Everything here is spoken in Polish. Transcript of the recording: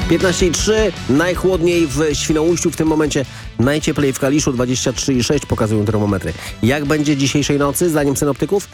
15,3, najchłodniej w Świnoujściu w tym momencie, najcieplej w Kaliszu, 23,6 pokazują termometry. Jak będzie dzisiejszej nocy, zdaniem synoptyków?